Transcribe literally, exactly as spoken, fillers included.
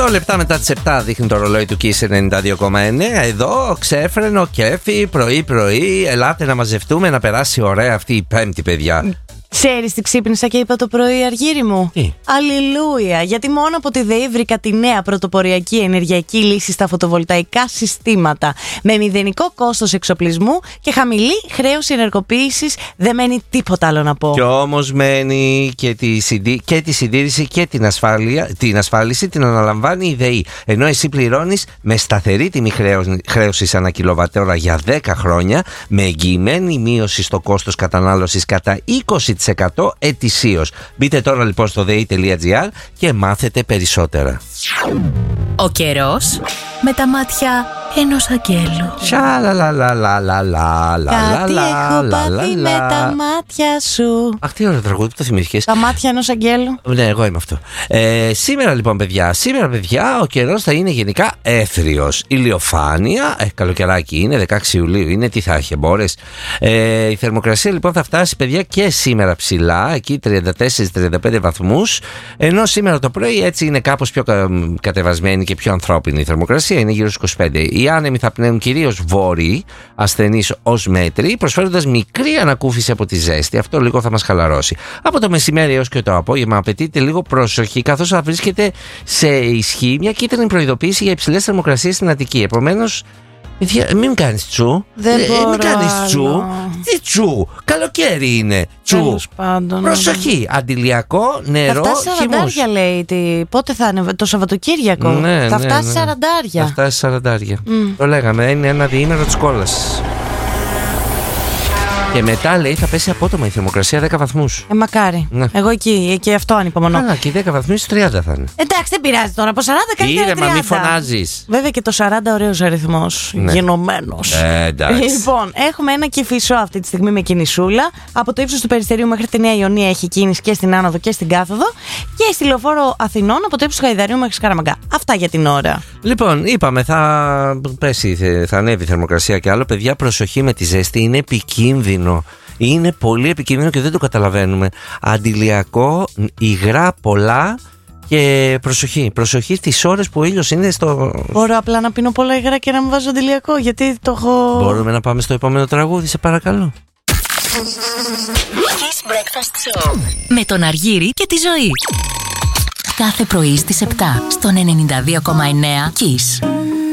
οκτώ λεπτά μετά τις επτά δείχνει το ρολόι του Kiss ενενήντα δύο κόμμα εννέα. Εδώ ξέφρενο κέφι, πρωί-πρωί. Ελάτε να μαζευτούμε, να περάσει ωραία αυτή η Πέμπτη, παιδιά. Ξέρεις τι ξύπνησα και είπα το πρωί, Αργύρι μου? Τι? Αλληλούια! Γιατί μόνο από τη ΔΕΗ βρήκα τη νέα πρωτοποριακή ενεργειακή λύση στα φωτοβολταϊκά συστήματα. Με μηδενικό κόστος εξοπλισμού και χαμηλή χρέωση ενεργοποίησης. Δεν μένει τίποτα άλλο να πω. Κι όμως μένει και τη, συνδύ... και τη συντήρηση και την, ασφάλεια... την ασφάλιση την αναλαμβάνει η ΔΕΗ. Ενώ εσύ πληρώνεις με σταθερή τιμή χρέωσης ανά κιλοβατόρα για δέκα χρόνια, με εγγυημένη μείωση στο κόστος κατανάλωσης κατά είκοσι τοις εκατό ετησίως. Μπείτε τώρα λοιπόν στο δε ι τελεία τζι άρ και μάθετε περισσότερα. Ο καιρός με τα μάτια ενός αγγέλου. Κάτι έχω πάθει με τα μάτια σου. Αχ, τι ωραίο τραγούδι, που το θυμήθηκες. Τα μάτια ενός αγγέλου. Ναι, εγώ είμαι αυτό. Ε, σήμερα λοιπόν, παιδιά, σήμερα, παιδιά, ο καιρός θα είναι γενικά έθριος. Ηλιοφάνεια, ε, καλοκαιράκι είναι, δεκαέξι Ιουλίου είναι, τι θα έχει, εμπόρες. Ε, η θερμοκρασία λοιπόν θα φτάσει, παιδιά, και σήμερα ψηλά, εκεί τριάντα τέσσερα με τριάντα πέντε βαθμούς. Ενώ σήμερα το πρωί έτσι είναι κάπως πιο κα, κατεβασμένη και πιο ανθρώπινη η θερμοκρασία, είναι γύρω στους είκοσι πέντε. Οι άνεμοι θα πνέουν κυρίως βόρειοι, ασθενείς ως μέτροι, προσφέροντας μικρή ανακούφιση από τη ζέστη. Αυτό λίγο θα μας χαλαρώσει. Από το μεσημέρι έως και το απόγευμα απαιτείται λίγο προσοχή, καθώς θα βρίσκεται σε ισχύ μια κίτρινη προειδοποίηση για υψηλές θερμοκρασίες στην Αττική. Επομένως, μην κάνεις τσου. Δεν ε, μπορώ μην κάνεις τσου. άλλο. Τι τσου. Καλοκαίρι είναι. Τσου. Τέλος πάντων. Προσοχή. Αντιλιακό, νερό, θα φτάσει σαραντάρια, λέει. Τι... Πότε θα είναι, το Σαββατοκύριακο. Ναι, θα ναι, φτάσει ναι. σαραντάρια. Θα φτάσει σαραντάρια. Mm. Το λέγαμε. Είναι ένα διήμερο της κόλασης. Και μετά, λέει, θα πέσει απότομα η θερμοκρασία δέκα βαθμούς. Ε, μακάρι. Ναι. Εγώ εκεί, και αυτό ανυπομονώ. Αλλά και οι δέκα βαθμοί στους τριάντα θα είναι. Εντάξει, δεν πειράζει τώρα. Από σαράντα καλύτερα Ήρεμα, τριάντα. μη φωνάζεις. Βέβαια και το σαράντα ωραίος αριθμός. Ναι. Γενομένος. Ε, εντάξει. Λοιπόν, έχουμε ένα Κηφισό αυτή τη στιγμή με κινησούλα. Από το ύψος του Περιστερίου μέχρι τη Νέα Ιωνία έχει κίνηση και στην άνοδο και στην κάθοδο. Και στη Λεωφόρο Αθηνών από το ύψος του Γαϊδαρίου μέχρι Σκαραμαγκά. Αυτά για την ώρα. Λοιπόν, είπαμε, θα πέσει, θα ανέβει η θερμοκρασία και άλλο. Παιδιά, προσοχή με τη ζέστη. Είναι επικίνδυνο. Είναι πολύ επικίνδυνο και δεν το καταλαβαίνουμε. Αντιλιακό, υγρά πολλά και προσοχή. Προσοχή στις ώρες που ο ήλιος είναι στο... Μπορώ απλά να πίνω πολλά υγρά και να μην βάζω αντιλιακό, γιατί το έχω... Μπορούμε να πάμε στο επόμενο τραγούδι, σε παρακαλώ. Kiss Breakfast Show με τον Αργύρι και τη Ζωή. Κάθε πρωί στις επτά στον ενενήντα δύο κόμμα εννέα Kiss.